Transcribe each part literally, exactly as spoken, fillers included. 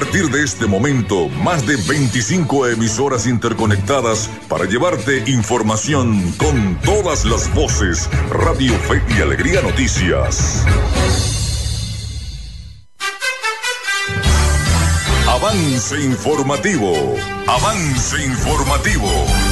partir de este momento, más de veinticinco emisoras interconectadas para llevarte información con todas las voces. Radio Fe y Alegría Noticias. Avance informativo. Avance informativo.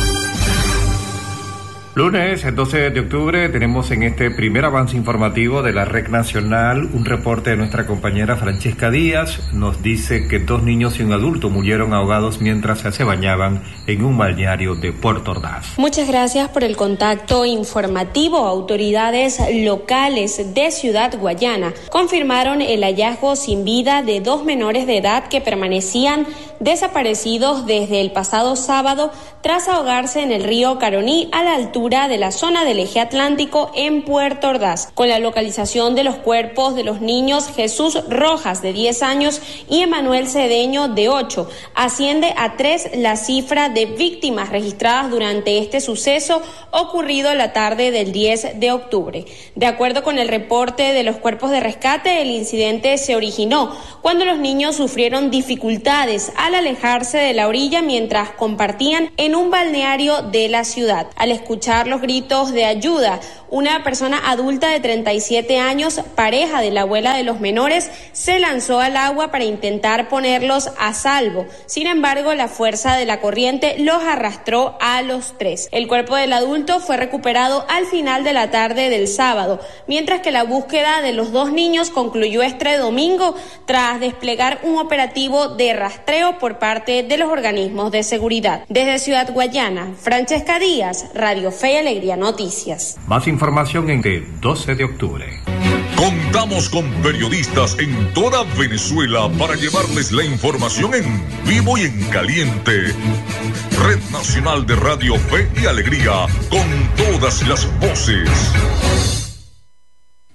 Lunes, el doce de octubre, tenemos en este primer avance informativo de la Red Nacional un reporte de nuestra compañera Francesca Díaz. Nos dice que dos niños y un adulto murieron ahogados mientras se bañaban en un balneario de Puerto Ordaz. Muchas gracias por el contacto informativo. Autoridades locales de Ciudad Guayana confirmaron el hallazgo sin vida de dos menores de edad que permanecían desaparecidos desde el pasado sábado tras ahogarse en el río Caroní a la altura de la zona del eje atlántico en Puerto Ordaz. Con la localización de los cuerpos de los niños Jesús Rojas, de diez años, y Emanuel Cedeño, de ocho, asciende a tres la cifra de víctimas registradas durante este suceso ocurrido la tarde del diez de octubre. De acuerdo con el reporte de los cuerpos de rescate, el incidente se originó cuando los niños sufrieron dificultades al alejarse de la orilla mientras compartían en un balneario de la ciudad. Al escuchar los gritos de ayuda, una persona adulta de treinta y siete años, pareja de la abuela de los menores, se lanzó al agua para intentar ponerlos a salvo. Sin embargo, la fuerza de la corriente los arrastró a los tres. El cuerpo del adulto fue recuperado al final de la tarde del sábado, mientras que la búsqueda de los dos niños concluyó este domingo tras desplegar un operativo de rastreo por parte de los organismos de seguridad. Desde Ciudad Guayana, Francesca Díaz, Radio Fe y Alegría Noticias. Más información en el doce de octubre. Contamos con periodistas en toda Venezuela para llevarles la información en vivo y en caliente. Red Nacional de Radio Fe y Alegría, con todas las voces.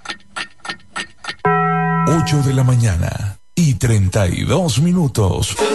ocho de la mañana y treinta y dos minutos.